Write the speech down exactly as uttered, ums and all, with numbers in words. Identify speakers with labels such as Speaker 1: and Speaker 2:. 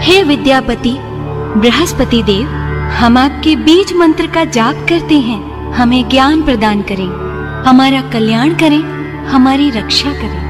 Speaker 1: हे विद्यापति बृहस्पति देव, हम आपके बीज मंत्र का जाप करते हैं। हमें ज्ञान प्रदान करें, हमारा कल्याण करें, हमारी रक्षा करें।